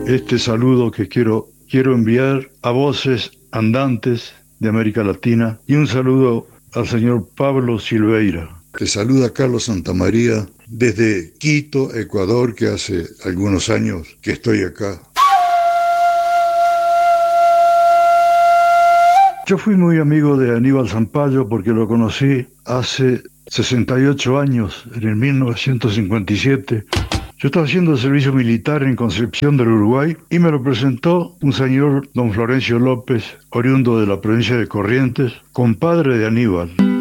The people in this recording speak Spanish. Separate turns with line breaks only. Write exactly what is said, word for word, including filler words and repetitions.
este saludo que quiero, quiero enviar a voces andantes de América Latina y un saludo al señor Pablo Silveira. Te saluda Carlos Santamaría desde Quito, Ecuador, que hace algunos años que estoy acá. Yo fui muy amigo de Aníbal Zampayo porque lo conocí hace sesenta y ocho años, en el mil novecientos cincuenta y siete. Yo estaba haciendo servicio militar en Concepción del Uruguay y me lo presentó un señor, don Florencio López, oriundo de la provincia de Corrientes, compadre de Aníbal.